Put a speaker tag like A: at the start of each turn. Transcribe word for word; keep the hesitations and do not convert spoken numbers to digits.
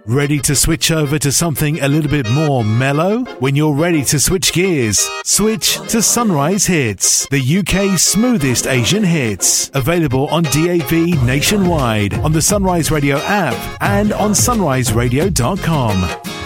A: Ready to switch over to something a little bit more mellow? When you're ready to switch gears, switch to Sunrise Hits, the U K's smoothest Asian hits. Available on D A B nationwide, on the Sunrise Radio app and on sunrise radio dot com.